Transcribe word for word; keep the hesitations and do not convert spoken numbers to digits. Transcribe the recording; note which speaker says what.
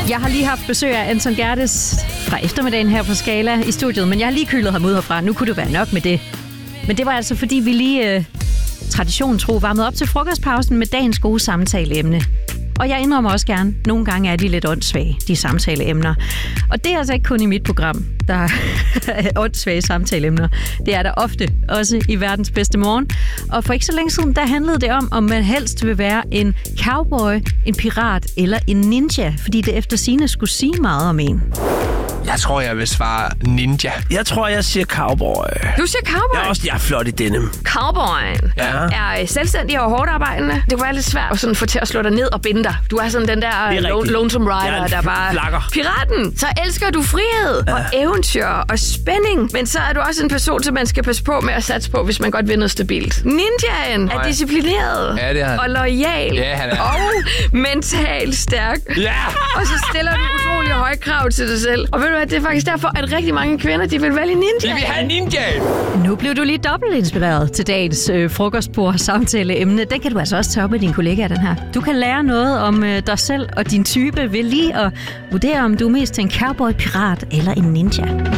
Speaker 1: Jeg har lige haft besøg af Anton Gerdes fra eftermiddagen her på Skala i studiet, men jeg har lige kylet ham ud herfra. Nu kunne det være nok med det. Men det var altså, fordi vi lige øh, traditionen tro varmede op til frokostpausen med dagens gode samtaleemne. Og jeg indrømmer også gerne, nogle gange er de lidt åndssvage, de samtaleemner. Og det er altså ikke kun i mit program, der er åndssvage samtaleemner. Det er der ofte, også i verdens bedste morgen. Og for ikke så længe siden, der handlede det om, om man helst vil være en cowboy, en pirat eller en ninja. Fordi det efter sigende skulle sige meget om en.
Speaker 2: Jeg tror, jeg vil svare ninja.
Speaker 3: Jeg tror, jeg siger cowboy.
Speaker 1: Du siger cowboy?
Speaker 3: Jeg er også jeg er flot i denim.
Speaker 1: Cowboyen
Speaker 3: Ja.
Speaker 1: er selvstændig og hårdt arbejdende. Det kunne være lidt svært at sådan få til at slå dig ned og binde dig. Du er sådan den der lo- lonesome rider, der bare...
Speaker 3: Flakker.
Speaker 1: Piraten! Så elsker du frihed ja. og eventyr og spænding. Men så er du også en person, som man skal passe på med at satse på, hvis man godt vil noget stabilt. Ninjaen er disciplineret
Speaker 2: Ja, det er han.
Speaker 1: og loyal
Speaker 2: Ja, han er.
Speaker 1: og mentalt stærk.
Speaker 2: Ja!
Speaker 1: Og så stiller du utrolig høje krav til dig selv. Og ved du hvad, det er faktisk derfor, at rigtig mange kvinder, de vil vælge ninja.
Speaker 2: Vi vil have ninja!
Speaker 1: Nu blev du lige dobbelt inspireret til dagens øh, frokostbord samtaleemne. Den kan du altså også tage op med dine kollegaer, den her. Du kan lære noget om øh, dig selv og din type ved lige at vurdere, om du er mest til en cowboy, pirat eller en ninja.